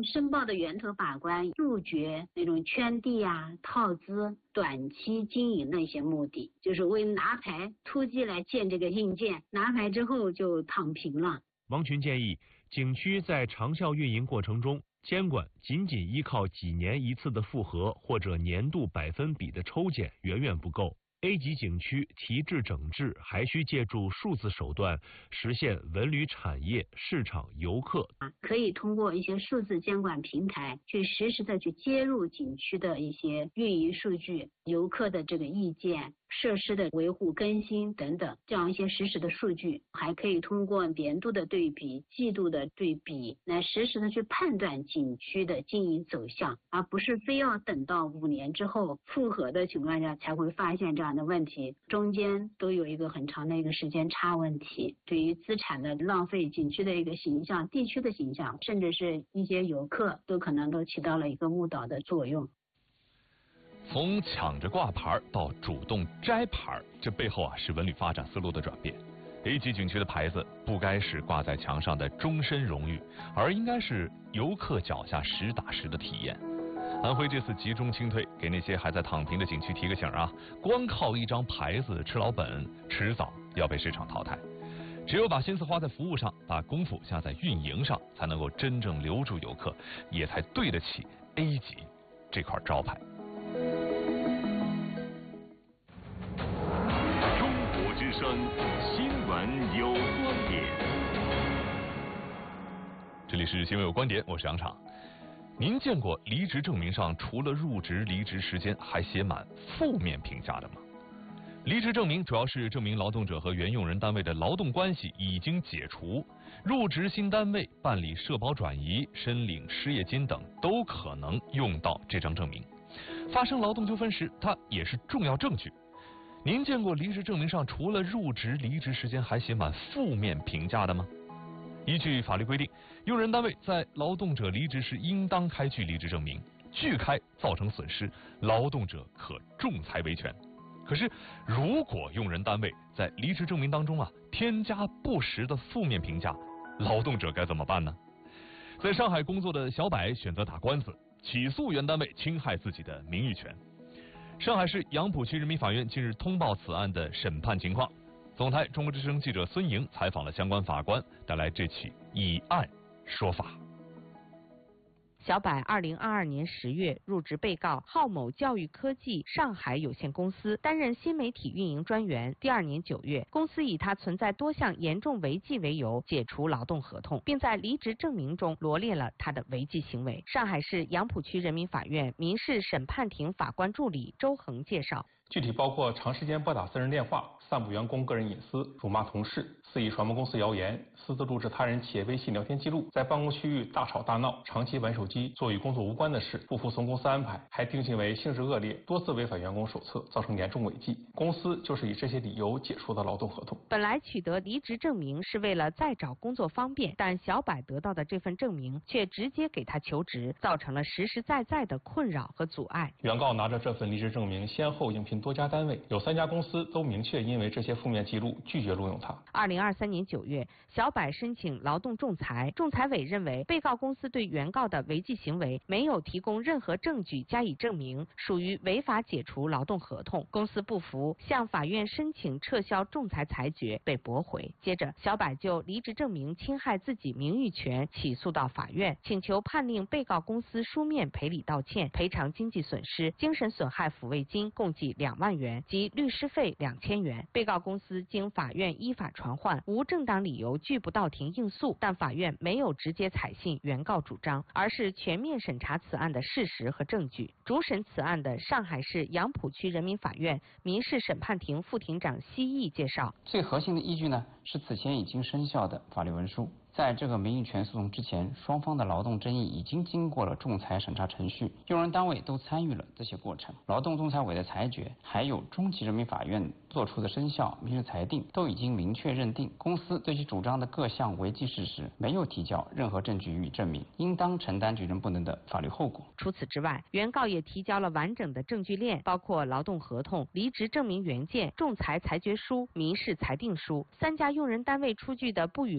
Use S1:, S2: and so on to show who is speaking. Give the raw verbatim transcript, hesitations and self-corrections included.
S1: 申报的源头把关，杜绝那种圈地啊、套资、短期经营的一些目的，就是为拿牌突击来建这个硬件，拿牌之后就躺平了。
S2: 王群建议，景区在长效运营过程中，监管仅仅依靠几年一次的复核或者年度百分比的抽检远远不够。A 级景区提质整治还需借助数字手段实现文旅产业、市场、游客。
S1: 可以通过一些数字监管平台去实时的去接入景区的一些运营数据、游客的这个意见、设施的维护更新等等，这样一些实时的数据，还可以通过年度的对比、季度的对比，来实时的去判断景区的经营走向，而不是非要等到五年之后复核的情况下才会发现这样的问题，中间都有一个很长的一个时间差问题，对于资产的浪费、景区的一个形象、地区的形象，甚至是一些游客都可能都起到了一个误导的作用。
S3: 从抢着挂牌到主动摘牌，这背后啊是文旅发展思路的转变。A 级景区的牌子不该是挂在墙上的终身荣誉，而应该是游客脚下实打实的体验。安徽这次集中清退，给那些还在躺平的景区提个醒啊，光靠一张牌子吃老本，迟早要被市场淘汰。只有把心思花在服务上，把功夫下在运营上，才能够真正留住游客，也才对得起 A 级这块招牌。
S4: 中国之声新闻有观点，
S3: 这里是新闻有观点，我是杨昶。您见过离职证明上除了入职、离职时间还写满负面评价的吗？离职证明主要是证明劳动者和原用人单位的劳动关系已经解除，入职新单位、办理社保转移、申领失业金等都可能用到这张证明。发生劳动纠纷时，它也是重要证据。您见过离职证明上除了入职、离职时间还写满负面评价的吗？依据法律规定，用人单位在劳动者离职时应当开具离职证明，拒开造成损失，劳动者可仲裁维权。可是，如果用人单位在离职证明当中啊添加不实的负面评价，劳动者该怎么办呢？在上海工作的小柏选择打官司，起诉原单位侵害自己的名誉权。上海市杨浦区人民法院近日通报此案的审判情况。总台中国之声记者孙莹采访了相关法官，带来这起以案说法。
S5: 小柏二零二二年十月入职被告浩某教育科技上海有限公司，担任新媒体运营专员。第二年九月，公司以他存在多项严重违纪为由解除劳动合同，并在离职证明中罗列了他的违纪行为。上海市杨浦区人民法院民事审判庭法官助理周恒介绍，
S6: 具体包括长时间拨打私人电话、散布员工个人隐私、辱骂同事、肆意传播公司谣言、私自录制他人企业微信聊天记录、在办公区域大吵大闹、长期玩手机、做与工作无关的事、不服从公司安排，还定性为性质恶劣、多次违反员工手册，造成严重违纪。公司就是以这些理由解除的劳动合同。
S5: 本来取得离职证明是为了再找工作方便，但小柏得到的这份证明却直接给他求职，造成了实实在在的困扰和阻碍。
S6: 原告拿着这份离职证明先后应聘多家单位，有三家公司都明确因为这些负面记录拒绝录用他。
S5: 二零二三年九月，小柏申请劳动仲裁，仲裁委认为被告公司对原告的违纪行为没有提供任何证据加以证明，属于违法解除劳动合同。公司不服，向法院申请撤销仲裁裁决，被驳回。接着，小柏就离职证明侵害自己名誉权起诉到法院，请求判令被告公司书面赔礼道歉，赔偿经济损失、精神损害抚慰金共计两万元及律师费两千元。被告公司经法院依法传唤，无正当理由拒不到庭应诉，但法院没有直接采信原告主张，而是全面审查此案的事实和证据。主审此案的上海市杨浦区人民法院民事审判庭副庭长奚毅介绍，
S7: 最核心的依据呢是此前已经生效的法律文书。在这个名誉权诉讼之前，双方的劳动争议已经经过了仲裁审查程序，用人单位都参与了这些过程。劳动仲裁委的裁决，还有中级人民法院作出的生效民事裁定，都已经明确认定公司对其主张的各项违纪事实没有提交任何证据予以证明，应当承担举证不能的法律后果。
S5: 除此之外，原告也提交了完整的证据链，包括劳动合同、离职证明原件、仲裁裁决书、民事裁定书。三家用人单位出具的不予